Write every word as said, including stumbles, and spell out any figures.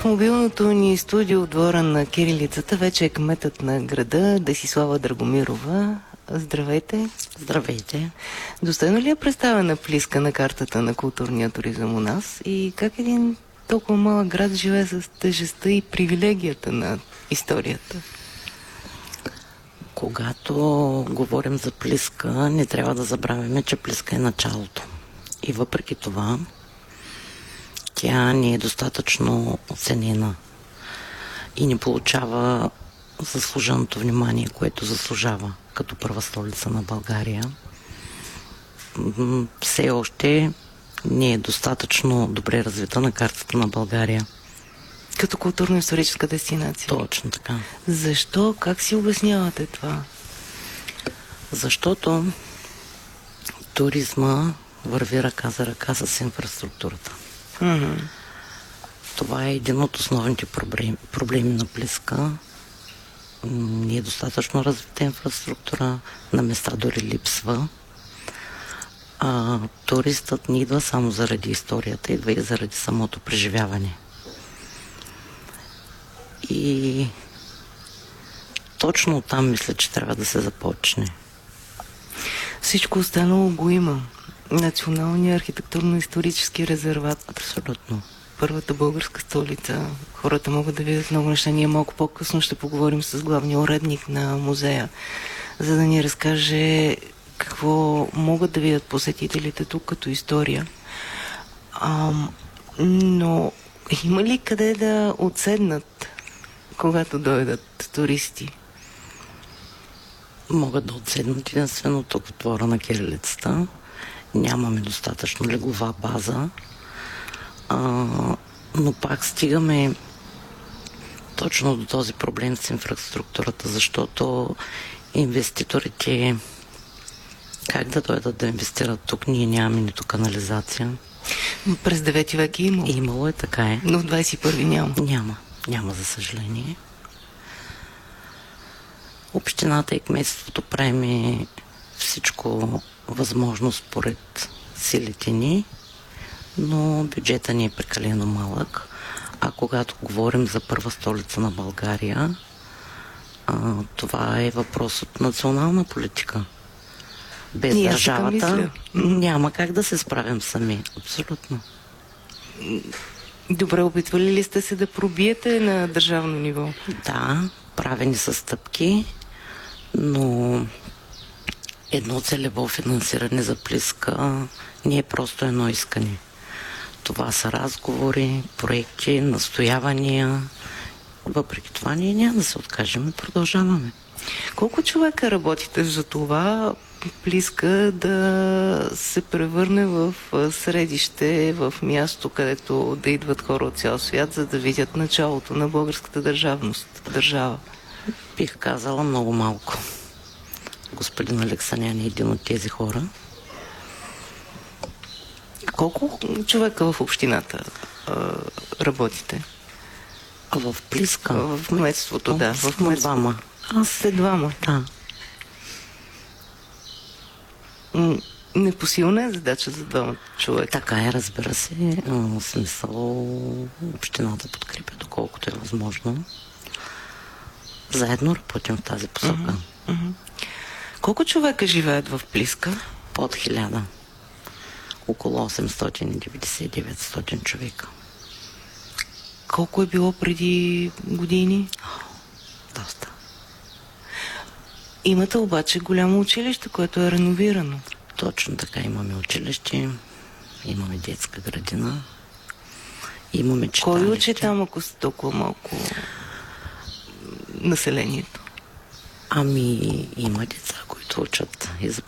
В мобилното ни студио в двора на кирилицата вече е кметът на града Десислава Драгомирова. Здравейте! Здравейте! Достойно ли е представена Плиска на картата на културния туризъм у нас и как един толкова малък град живее с тежестта и привилегията на историята? Когато говорим за Плиска, не трябва да забравяме, че Плиска е началото. И въпреки това, тя не е достатъчно оценена и не получава заслуженото внимание, което заслужава като първа столица на България. Все още не е достатъчно добре развита на картата на България. Като културно-историческа дестинация? Точно така. Защо? Как си обяснявате това? Защото туризма върви ръка за ръка с инфраструктурата. Mm-hmm. Това е един от основните проблеми, проблеми на Плиска. Не е достатъчно развита инфраструктура, на места дори липсва. А туристът не идва само заради историята, идва и заради самото преживяване. И точно там мисля, че трябва да се започне. Всичко останало го има. Националния архитектурно-исторически резерват. Абсолютно. Първата българска столица. Хората могат да видят много неща. Ние малко по-късно ще поговорим с главния уредник на музея, за да ни разкаже какво могат да видят посетителите тук като история. А, но има ли къде да отседнат, когато дойдат туристи? Могат да отседнат единствено тук в двора на кирилицата. Нямаме достатъчно леглова база, а, но пак стигаме точно до този проблем с инфраструктурата, защото инвеститорите как да дойдат да инвестират тук? Ние нямаме нито канализация. През девети век е имало. Имало е, така е. Но в двадесет и първи няма. Няма. Няма, за съжаление. Общината и кметството правим всичко възможно според силите ни, но бюджета ни е прекалено малък. А когато говорим за първа столица на България, а, това е въпрос от национална политика. Без Ние държавата няма как да се справим сами. Абсолютно. Добре, опитвали ли сте се да пробиете на държавно ниво? Да, правени са стъпки, но едно целево финансиране за Плиска не е просто едно искане. Това са разговори, проекти, настоявания. Въпреки това ние няма да се откажем и продължаваме. Колко човека работите за това Плиска да се превърне в средище, в място, където да идват хора от цял свят, за да видят началото на българската държавност, държава? Бих казала много малко. Господин Алексанян е един от тези хора. Колко човека в общината а, работите? А в Плиска? В кметството, да. В кметството. Двама. Аз сте двама. Да. Непосилна е задача за двамата човека. Така е, разбира се. В смисъл, общината подкрепя доколкото е възможно. Заедно работим в тази посока. Uh-huh. Uh-huh. Колко човека живеят в Плиска? Под хиляда. Около осемстотин и деветдесет до деветстотин човека. Колко е било преди години? Доста. Имате обаче голямо училище, което е реновирано. Точно така, имаме училище, имаме детска градина, имаме читалище. Кой учи там, ако са толкова малко населението? Ами, има деца, които учат и за